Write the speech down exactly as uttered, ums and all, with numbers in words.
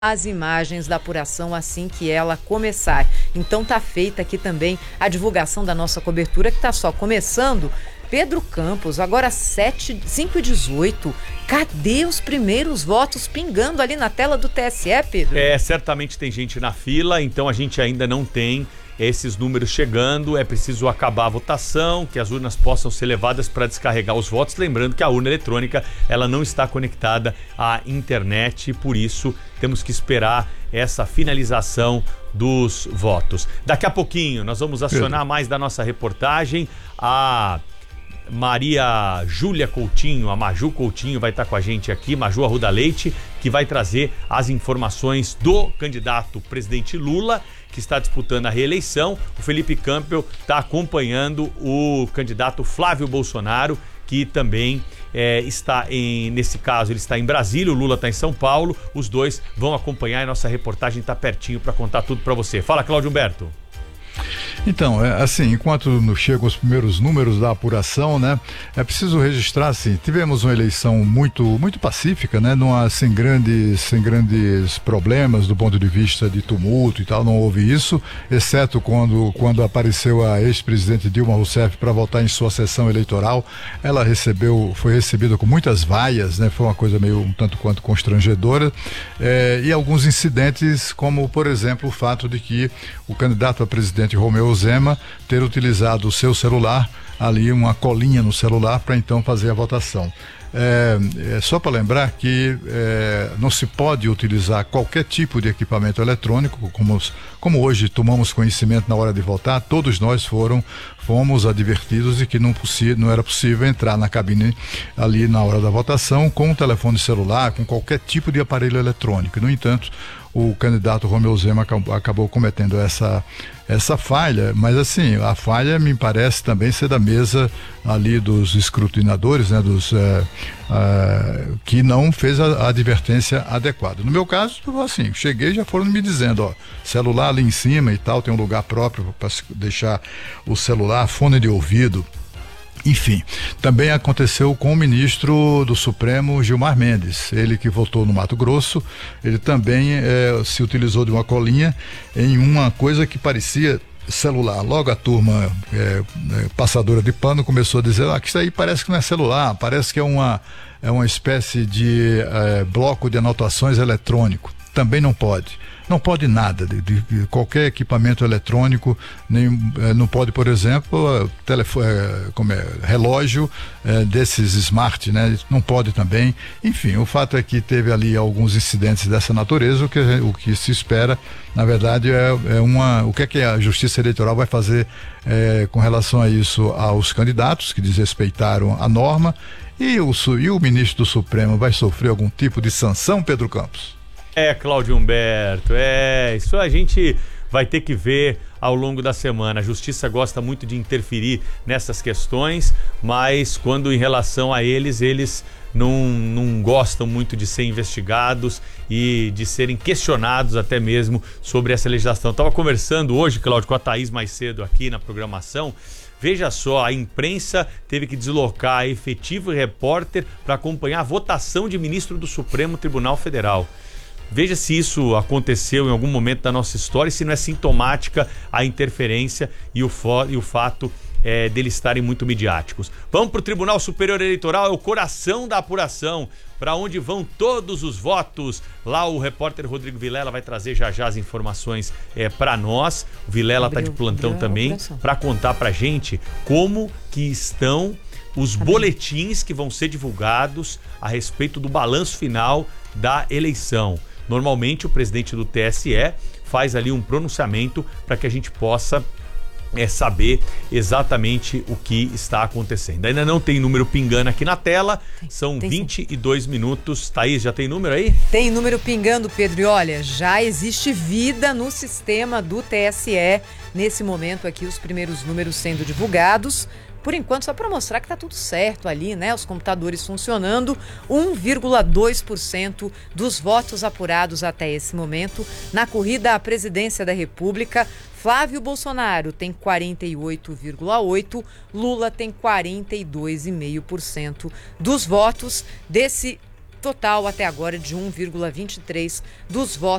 as imagens da apuração assim que ela começar. Então tá feita aqui também a divulgação da nossa cobertura, que tá só começando. Pedro Campos, agora sete, cinco e dezoito. Cadê os primeiros votos pingando ali na tela do T S E, Pedro? É, certamente tem gente na fila, então a gente ainda não tem esses números chegando. É preciso acabar a votação, que as urnas possam ser levadas para descarregar os votos. Lembrando que a urna eletrônica, ela não está conectada à internet, por isso temos que esperar essa finalização dos votos. Daqui a pouquinho nós vamos acionar mais da nossa reportagem. A Maria Júlia Coutinho, a Maju Coutinho, vai estar com a gente aqui, Maju Arruda Leite, que vai trazer as informações do candidato presidente Lula, que está disputando a reeleição. O Felipe Campbell está acompanhando o candidato Flávio Bolsonaro, que também é, está em, nesse caso, ele está em Brasília, o Lula está em São Paulo. Os dois vão acompanhar e nossa reportagem está pertinho para contar tudo para você. Fala, Cláudio Humberto. Então, é, assim, enquanto chegam os primeiros números da apuração, né, é preciso registrar, assim, tivemos uma eleição muito, muito pacífica, né, numa, sem grandes, sem grandes problemas do ponto de vista de tumulto e tal, não houve isso, exceto quando, quando apareceu a ex-presidente Dilma Rousseff para votar em sua sessão eleitoral. Ela recebeu, foi recebida com muitas vaias, né, foi uma coisa meio um tanto quanto constrangedora, é, e alguns incidentes, como, por exemplo, o fato de que o candidato a presidente Romeu Zema ter utilizado o seu celular, ali uma colinha no celular, para então fazer a votação. É, é só para lembrar que é, não se pode utilizar qualquer tipo de equipamento eletrônico, como, como hoje tomamos conhecimento na hora de votar. Todos nós foram, fomos advertidos de que não, possi- não era possível entrar na cabine ali na hora da votação com um telefone celular, com qualquer tipo de aparelho eletrônico. No entanto, o candidato Romeu Zema acabou, acabou cometendo essa, essa falha, mas assim, a falha me parece também ser da mesa ali dos escrutinadores, né, dos, é, é, que não fez a, a advertência adequada. No meu caso, assim, cheguei e já foram me dizendo, ó, celular ali em cima e tal, tem um lugar próprio para deixar o celular, fone de ouvido. Enfim, também aconteceu com o ministro do Supremo, Gilmar Mendes, ele que votou no Mato Grosso. Ele também é, se utilizou de uma colinha em uma coisa que parecia celular. Logo a turma é, é, passadora de pano começou a dizer, ah, que isso aí parece que não é celular, parece que é uma, é uma espécie de é, bloco de anotações eletrônico. Também não pode. Não pode nada, de, de, de qualquer equipamento eletrônico, nem, eh, não pode, por exemplo, telefone, eh, como é, relógio eh, desses smart, né? Não pode também. Enfim, o fato é que teve ali alguns incidentes dessa natureza. O que, o que se espera, na verdade, é, é uma. O que é que a Justiça Eleitoral vai fazer eh, com relação a isso aos candidatos que desrespeitaram a norma, e o, e o ministro do Supremo vai sofrer algum tipo de sanção, Pedro Campos? É, Cláudio Humberto, é, isso a gente vai ter que ver ao longo da semana. A Justiça gosta muito de interferir nessas questões, mas quando em relação a eles, eles não, não gostam muito de ser investigados e de serem questionados até mesmo sobre essa legislação. Estava conversando hoje, Cláudio, com a Thaís mais cedo aqui na programação. Veja só, a imprensa teve que deslocar efetivo e repórter para acompanhar a votação de ministro do Supremo Tribunal Federal. Veja se isso aconteceu em algum momento da nossa história e se não é sintomática a interferência e o, fo- e o fato é, deles estarem muito midiáticos. Vamos para o Tribunal Superior Eleitoral, é o coração da apuração, para onde vão todos os votos. Lá o repórter Rodrigo Vilela vai trazer já já as informações é, para nós. O Vilela está de plantão também para contar para gente como que estão os boletins que vão ser divulgados a respeito do balanço final da eleição. Normalmente o presidente do T S E faz ali um pronunciamento para que a gente possa é, saber exatamente o que está acontecendo. Ainda não tem número pingando aqui na tela, são tem, vinte e dois sim. minutos. Thaís, já tem número aí? Tem número pingando, Pedro, e olha, já existe vida no sistema do T S E. Nesse momento aqui, os primeiros números sendo divulgados. Por enquanto, só para mostrar que tá tudo certo ali, né? Os computadores funcionando, um vírgula dois por cento dos votos apurados até esse momento na corrida à presidência da República. Flávio Bolsonaro tem quarenta e oito vírgula oito por cento, Lula tem quarenta e dois vírgula cinco por cento dos votos. Desse total até agora de um vírgula vinte e três dos votos